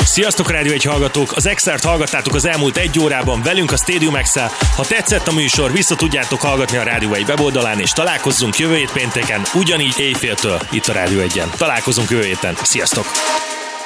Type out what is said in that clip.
Sziasztok, Rádió 1 hallgatók! Az Extert hallgattátok az elmúlt 1 órában velünk a Stadium X-el. Ha tetszett a műsor, vissza tudjátok hallgatni a Rádió 1 weboldalán, és találkozzunk jövő hét pénteken, ugyanígy éjféltől itt a Rádió 1-en. Találkozunk jövő héten. Sziasztok!